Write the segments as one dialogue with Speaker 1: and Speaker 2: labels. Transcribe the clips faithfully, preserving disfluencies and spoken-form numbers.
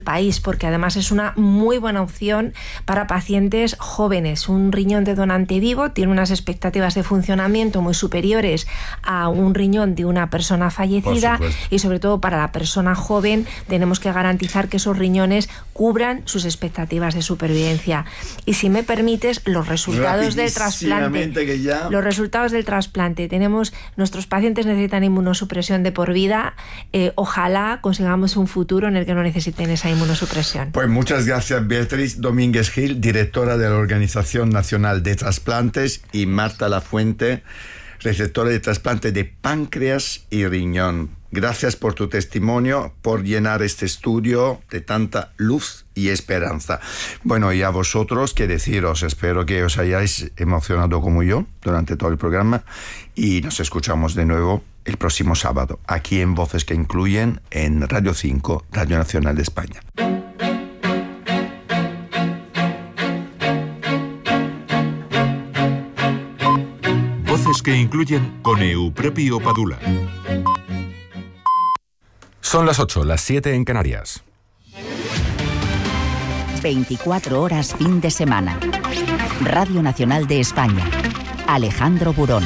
Speaker 1: país, porque además es una muy buena opción para pacientes jóvenes. Un riñón de donante vivo tiene unas expectativas de funcionamiento muy superiores a un riñón de una persona fallecida, y sobre todo para la persona joven tenemos que garantizar que esos riñones cubran sus expectativas de supervivencia. Y si me permites, los resultados del trasplante,
Speaker 2: que ya...
Speaker 1: los resultados del trasplante, tenemos, nuestros pacientes necesitan inmunosupresión de por vida, eh, ojalá consigamos un futuro en el que no necesiten esa inmunosupresión.
Speaker 2: Pues muchas gracias, Beatriz Domínguez Gil, directora de la Organización Nacional de Trasplantes, y Marta Lafuente, receptora de trasplante de páncreas y riñón. Gracias por tu testimonio, por llenar este estudio de tanta luz y esperanza. Bueno, y a vosotros, qué deciros, espero que os hayáis emocionado como yo durante todo el programa, y nos escuchamos de nuevo el próximo sábado, aquí en Voces que Incluyen, en Radio cinco, Radio Nacional de España.
Speaker 3: Voces que Incluyen con Eupropio Padula. Son las ocho, las siete en Canarias.
Speaker 4: veinticuatro horas fin de semana. Radio Nacional de España. Alejandro Burón.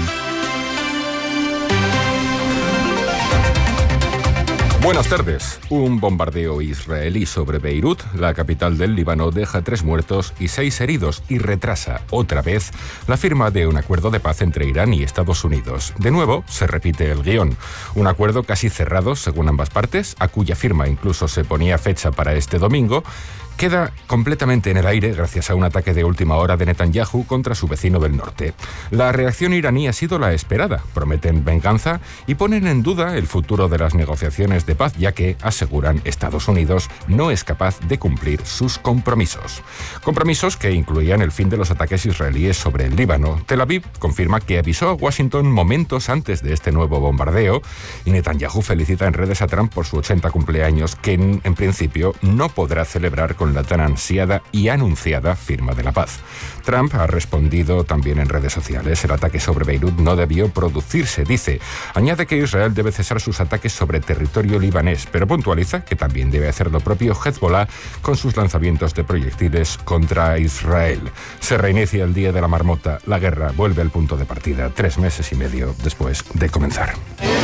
Speaker 3: Buenas tardes. Un bombardeo israelí sobre Beirut, la capital del Líbano, deja tres muertos y seis heridos y retrasa otra vez la firma de un acuerdo de paz entre Irán y Estados Unidos. De nuevo, se repite el guión. Un acuerdo casi cerrado, según ambas partes, a cuya firma incluso se ponía fecha para este domingo, queda completamente en el aire gracias a un ataque de última hora de Netanyahu contra su vecino del norte. La reacción iraní ha sido la esperada. Prometen venganza y ponen en duda el futuro de las negociaciones de paz, ya que, aseguran, Estados Unidos no es capaz de cumplir sus compromisos. Compromisos que incluían el fin de los ataques israelíes sobre el Líbano. Tel Aviv confirma que avisó a Washington momentos antes de este nuevo bombardeo, y Netanyahu felicita en redes a Trump por su ochenta cumpleaños, que en, en principio no podrá celebrar con la tan ansiada y anunciada firma de la paz. Trump ha respondido también en redes sociales. El ataque sobre Beirut no debió producirse, dice. Añade que Israel debe cesar sus ataques sobre territorio libanés, pero puntualiza que también debe hacer lo propio Hezbollah con sus lanzamientos de proyectiles contra Israel. Se reinicia el día de la marmota. La guerra vuelve al punto de partida tres meses y medio después de comenzar.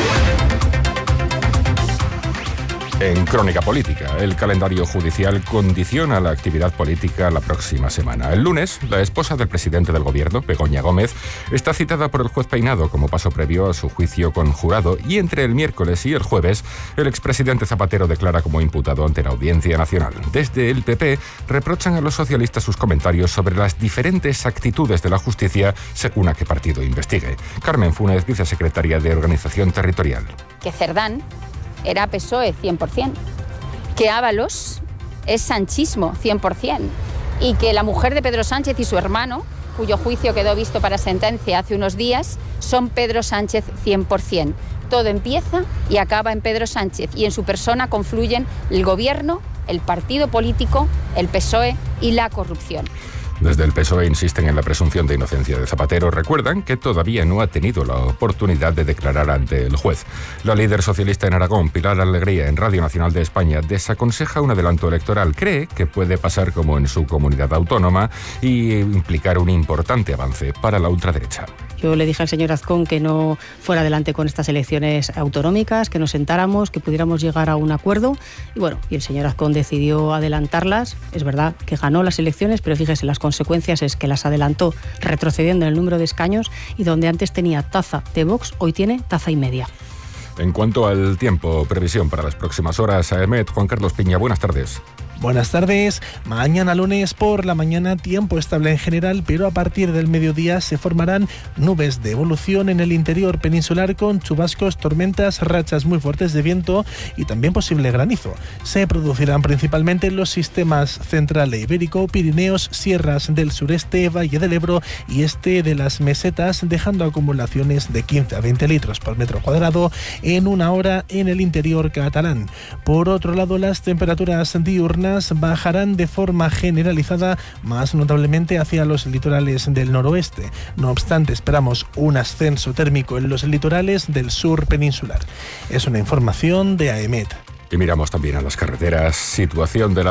Speaker 3: En Crónica Política, el calendario judicial condiciona la actividad política la próxima semana. El lunes, la esposa del presidente del gobierno, Begoña Gómez, está citada por el juez Peinado como paso previo a su juicio con jurado, y entre el miércoles y el jueves, el expresidente Zapatero declara como imputado ante la Audiencia Nacional. Desde el P P reprochan a los socialistas sus comentarios sobre las diferentes actitudes de la justicia según a qué partido investigue. Carmen Funes, vicesecretaria de Organización Territorial.
Speaker 5: Que Cerdán era P S O E cien por ciento, que Ábalos es sanchismo cien por ciento, y que la mujer de Pedro Sánchez y su hermano, cuyo juicio quedó visto para sentencia hace unos días, son Pedro Sánchez cien por ciento. Todo empieza y acaba en Pedro Sánchez, y en su persona confluyen el gobierno, el partido político, el P S O E y la corrupción.
Speaker 3: Desde el P S O E insisten en la presunción de inocencia de Zapatero. Recuerdan que todavía no ha tenido la oportunidad de declarar ante el juez. La líder socialista en Aragón, Pilar Alegría, en Radio Nacional de España, desaconseja un adelanto electoral. Cree que puede pasar como en su comunidad autónoma y implicar un importante avance para la ultraderecha.
Speaker 6: Yo le dije al señor Azcón que no fuera adelante con estas elecciones autonómicas, que nos sentáramos, que pudiéramos llegar a un acuerdo. Y bueno, y el señor Azcón decidió adelantarlas. Es verdad que ganó las elecciones, pero fíjese, las consecuencias es que las adelantó retrocediendo en el número de escaños, y donde antes tenía taza de Vox, hoy tiene taza y media.
Speaker 3: En cuanto al tiempo, previsión para las próximas horas, AEMET, Juan Carlos Piña, buenas tardes.
Speaker 7: Buenas tardes. Mañana lunes por la mañana tiempo estable en general, pero a partir del mediodía se formarán nubes de evolución en el interior peninsular con chubascos, tormentas, rachas muy fuertes de viento y también posible granizo. Se producirán principalmente en los sistemas central e ibérico, Pirineos, sierras del sureste, Valle del Ebro y este de las mesetas, dejando acumulaciones de quince a veinte litros por metro cuadrado en una hora en el interior catalán. Por otro lado, las temperaturas diurnas bajarán de forma generalizada, más notablemente hacia los litorales del noroeste. No obstante, esperamos un ascenso térmico en los litorales del sur peninsular. Es una información de AEMET.
Speaker 3: Y miramos también a las carreteras. Situación de la